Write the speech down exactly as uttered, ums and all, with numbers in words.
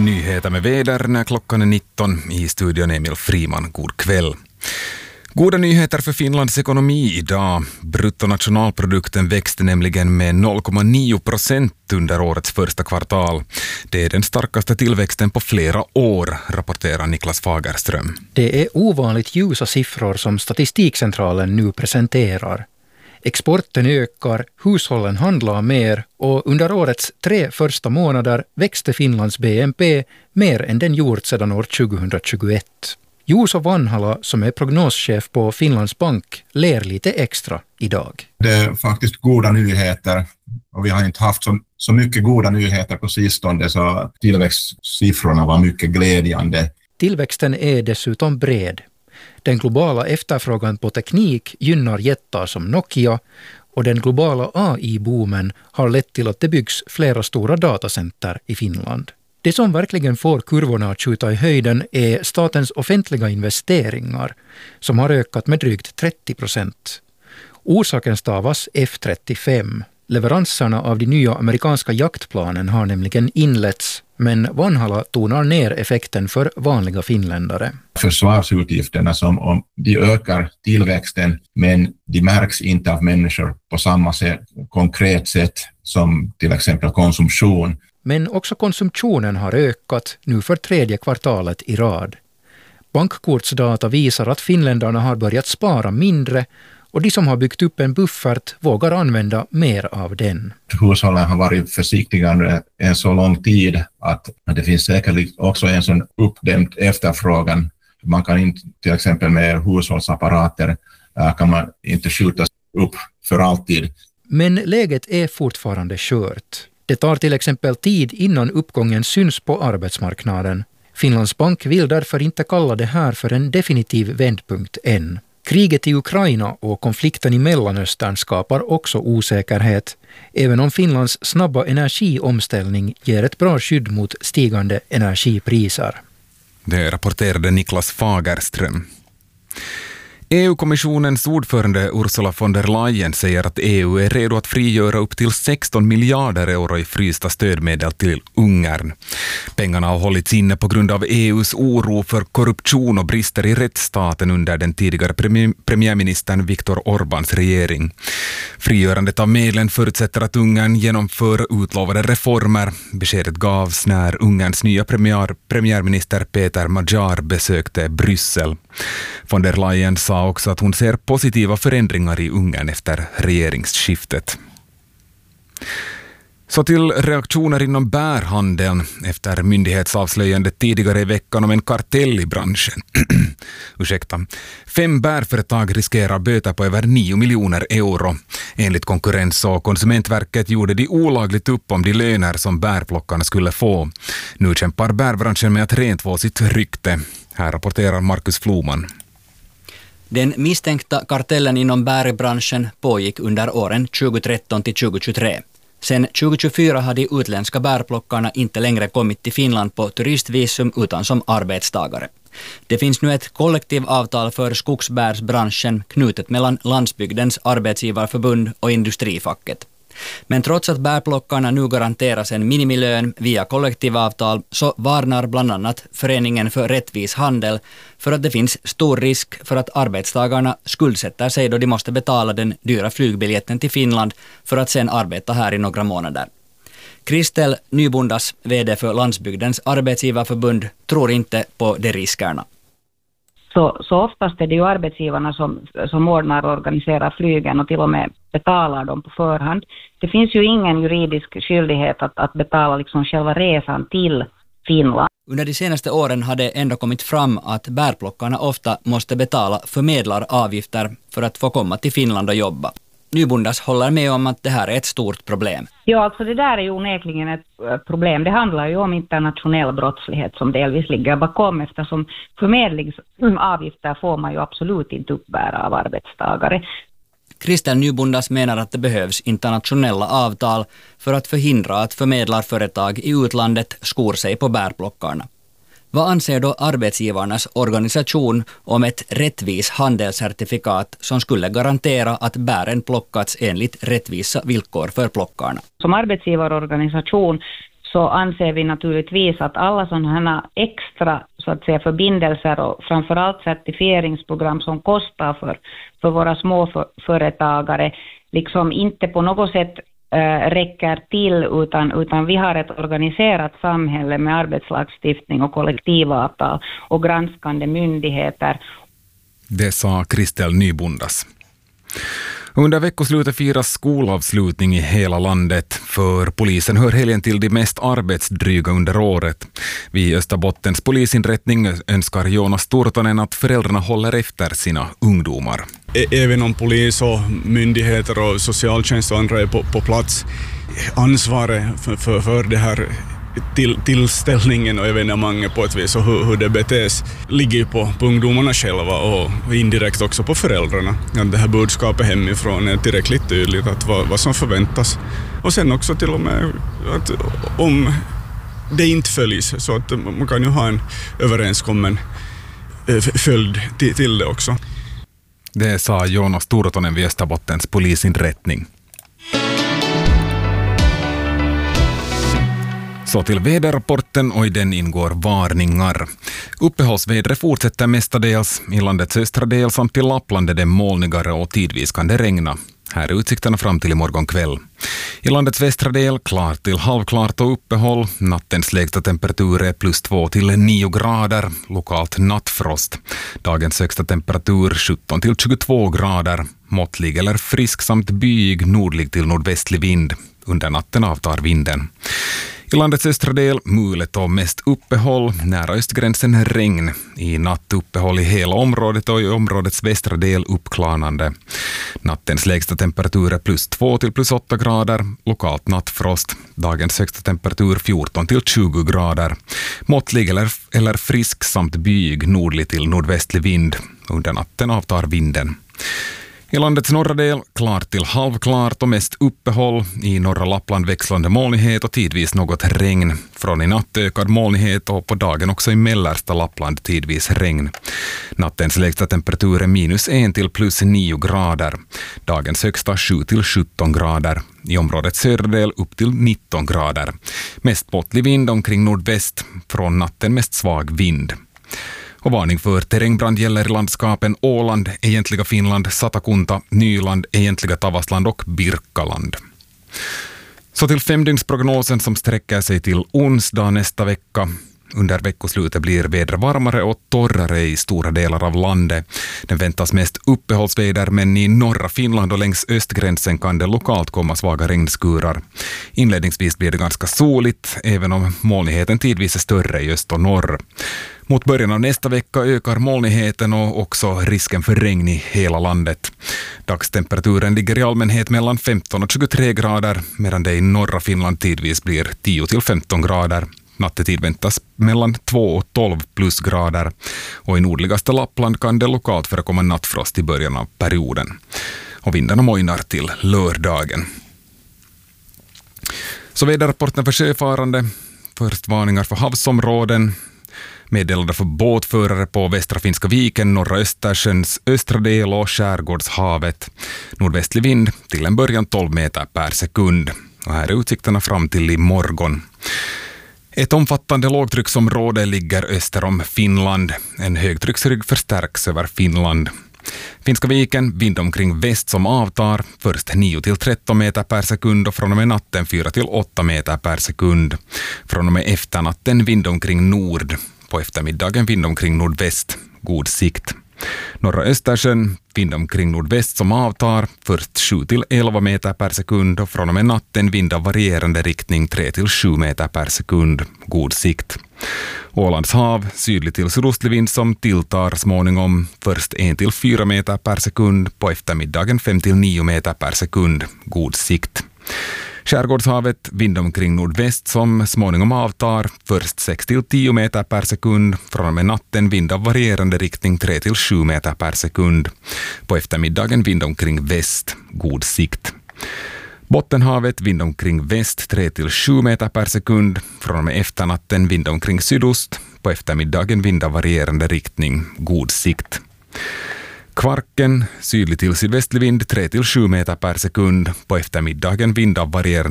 Nyheter med väder när klockan är nitton. I studion Emil Friman. God kväll. Goda nyheter för Finlands ekonomi idag. Bruttonationalprodukten växte nämligen med noll komma nio procent under årets första kvartal. Det är den starkaste tillväxten på flera år, rapporterar Niklas Fagerström. Det är ovanligt ljusa siffror som Statistikcentralen nu presenterar. Exporten ökar, hushållen handlar mer och under årets tre första månader växte Finlands B N P mer än den gjort sedan år tjugohundratjugoett. Juuso Vanhala, som är prognoschef på Finlands bank, ler lite extra idag. Det är faktiskt goda nyheter och vi har inte haft så, så mycket goda nyheter på sistone, så tillväxtsiffrorna var mycket glädjande. Tillväxten är dessutom bred. Den globala efterfrågan på teknik gynnar jättar som Nokia och den globala A I-boomen har lett till att det byggs flera stora datacenter i Finland. Det som verkligen får kurvorna att skjuta i höjden är statens offentliga investeringar som har ökat med drygt trettio procent. Orsaken stavas F trettiofem. Leveranserna av de nya amerikanska jaktplanen har nämligen inletts, men Vanhala tonar ner effekten för vanliga finländare. Försvarsutgifterna som om de ökar tillväxten, men de märks inte av människor på samma sätt, konkret sätt som till exempel konsumtion. Men också konsumtionen har ökat nu för tredje kvartalet i rad. Bankkortsdata visar att finländarna har börjat spara mindre och de som har byggt upp en buffert vågar använda mer av den. Hushållen har varit försiktigare en så lång tid att det finns säkert också en sån uppdämd efterfrågan. Man kan inte, till exempel med hushållsapparater, kan man inte skjuta upp för alltid. Men läget är fortfarande skört. Det tar till exempel tid innan uppgången syns på arbetsmarknaden. Finlands bank vill därför inte kalla det här för en definitiv vändpunkt än. Kriget i Ukraina och konflikten i Mellanöstern skapar också osäkerhet, även om Finlands snabba energiomställning ger ett bra skydd mot stigande energipriser. Det rapporterade Niklas Fagerström. E U-kommissionens ordförande Ursula von der Leyen säger att E U är redo att frigöra upp till sexton miljarder euro i frysta stödmedel till Ungern. Pengarna har hållits inne på grund av E U:s oro för korruption och brister i rättsstaten under den tidigare premi- premiärministern Viktor Orbáns regering. Frigörandet av medlen förutsätter att Ungern genomför utlovade reformer. Beskedet gavs när Ungerns nya premiär, premiärminister Peter Magyar besökte Bryssel. Von der Leyen sa också att hon ser positiva förändringar i Ungern efter regeringsskiftet. Så till reaktioner inom bärhandeln efter myndighetsavslöjandet tidigare i veckan om en kartell i branschen. Ursäkta. Fem bärföretag riskerar böter på över nio miljoner euro. Enligt Konkurrens- och konsumentverket gjorde de olagligt upp om de löner som bärplockarna skulle få. Nu kämpar bärbranschen med att rentvå sitt rykte. Här rapporterar Markus Floman. Den misstänkta kartellen inom bärbranschen pågick under åren tjugotretton till tjugotjugotre. Sen tjugotjugofyra hade de utländska bärplockarna inte längre kommit till Finland på turistvisum utan som arbetstagare. Det finns nu ett kollektivavtal för skogsbärsbranschen knutet mellan Landsbygdens arbetsgivarförbund och industrifacket. Men trots att bärplockarna nu garanteras en minimilön via kollektivavtal så varnar bland annat Föreningen för rättvis handel för att det finns stor risk för att arbetstagarna skuldsätter sig då de måste betala den dyra flygbiljetten till Finland för att sen arbeta här i några månader. Kristel Nybundas, vd för Landsbygdens arbetsgivarförbund, tror inte på de riskerna. Så, så oftast är det ju arbetsgivarna som, som ordnar och organiserar flygen och till och med betalar dem på förhand. Det finns ju ingen juridisk skyldighet att, att betala liksom själva resan till Finland. Under de senaste åren har det ändå kommit fram att bärplockarna ofta måste betala förmedlaravgifter för att få komma till Finland och jobba. Nybundas håller med om att det här är ett stort problem. Ja, alltså det där är ju onekligen ett problem. Det handlar ju om internationell brottslighet som delvis ligger bakom, eftersom förmedlingsavgifter får man ju absolut inte uppbära av arbetstagare. Kristel Nybundas menar att det behövs internationella avtal för att förhindra att förmedlarföretag i utlandet skor sig på bärplockarna. Vad anser då arbetsgivarnas organisation om ett rättvis handelscertifikat som skulle garantera att bären plockats enligt rättvisa villkor för plockarna? Som arbetsgivarorganisation så anser vi naturligtvis att alla sådana här extra så att säga förbindelser och framförallt certifieringsprogram som kostar för, för våra små för, företagare liksom inte på något sätt äh, räcker till utan, utan vi har ett organiserat samhälle med arbetslagstiftning och kollektivavtal och granskande myndigheter. Det sa Kristel Nybondas. Under veckoslutet firas skolavslutning i hela landet, för polisen hör helgen till de mest arbetsdryga under året. Vid Österbottens polisinrättning önskar Jonas Turtonen att föräldrarna håller efter sina ungdomar. Även om polis och myndigheter och socialtjänst och andra är på, på plats, ansvaret för, för, för det här till, tillställningen och evenemanget på ett vis och hur, hur det betes ligger ju på, på ungdomarna själva och indirekt också på föräldrarna. Ja, det här budskapet hemifrån är tillräckligt tydligt att vad, vad som förväntas. Och sen också till och med att om det inte följs så att man kan ju ha en överenskommen följd till, till det också. Det sa Jonas Turtonen vid Österbottens polisinrättning. Så till väderrapporten, och i den ingår varningar. Uppehållsvädret fortsätter mestadels i landets östra del samt i Lappland är det molnigare och tidvis kan det regna. Här är utsikterna fram till imorgon kväll. I landets västra del klart till halvklart och uppehåll. Nattens lägsta temperatur är plus två till nio grader, lokalt nattfrost. Dagens högsta temperatur sjutton till tjugotvå grader, måttlig eller frisk samt byig nordlig till nordvästlig vind. Under natten avtar vinden. I landets östra del mulet och mest uppehåll, nära östgränsen regn. I natt uppehåll i hela området och i områdets västra del uppklarnande. Nattens lägsta temperatur är plus två till plus åtta grader, lokalt nattfrost. Dagens högsta temperatur fjorton till tjugo grader. Måttlig eller, eller frisk samt byig nordlig till nordvästlig vind. Under natten avtar vinden. I landets norra del klart till halvklart och mest uppehåll. I norra Lappland växlande molnighet och tidvis något regn. Från i natt ökad molnighet och på dagen också i mellersta Lappland tidvis regn. Nattens lägsta temperatur är minus en till plus nio grader. Dagens högsta sju till sjutton grader. I områdets södra del upp till nitton grader. Mest måttlig vind omkring nordväst. Från natten mest svag vind. Och varning för terrängbrand gäller i landskapen Åland, egentliga Finland, Satakunta, Nyland, egentliga Tavastland och Birkaland. Så till femdygnsprognosen som sträcker sig till onsdag nästa vecka. Under veckoslutet blir vädret varmare och torrare i stora delar av landet. Den väntas mest uppehållsväder, men i norra Finland och längs östgränsen kan det lokalt komma svaga regnskurar. Inledningsvis blir det ganska soligt, även om molnigheten tidvis är större i öst och norr. Mot början av nästa vecka ökar molnigheten och också risken för regn i hela landet. Dagstemperaturen ligger i allmänhet mellan femton och tjugotre grader, medan det i norra Finland tidvis blir tio till femton grader. Nattetid väntas mellan två och tolv plus grader, och i nordligaste Lappland kan det lokalt förekomma nattfrost i början av perioden. Och vindarna mojnar till lördagen. Så väderrapporten för sjöfarande. Först varningar för havsområden. Meddelande för båtförare på Västra Finska viken, norra Östersjöns östra del och skärgårdshavet. Nordvästlig vind till en början tolv meter per sekund. Och här är utsikterna fram till i morgon. Ett omfattande lågtrycksområde ligger öster om Finland. En högtrycksrygg förstärks över Finland. Finska viken, vind omkring väst som avtar, först nio till tretton meter per sekund och från och med natten fyra till åtta meter per sekund. Från och med efternatten vind omkring nord, på eftermiddagen vind omkring nordväst, god sikt. Norra Östersjön, vind omkring nordväst som avtar, först sju till elva meter per sekund och från och med natten vind av varierande riktning tre till sju meter per sekund, god sikt. Ålands hav, sydlig till sydostlig vind som tilltar småningom, först en till fyra meter per sekund, på eftermiddagen fem till nio meter per sekund, god sikt. Skärgårdshavet, vind omkring nordväst som småningom avtar, först sex till tio meter per sekund, från och med natten vind av varierande riktning tre till sju meter per sekund. På eftermiddagen vind omkring väst, god sikt. Bottenhavet, vind omkring väst tre till sju meter per sekund, från och med efternatten vind omkring sydost, på eftermiddagen vind av varierande riktning, god sikt. Kvarken, sydlig till sydvästlig vind tre till sju meter per sekund, på eftermiddagen vind av varierande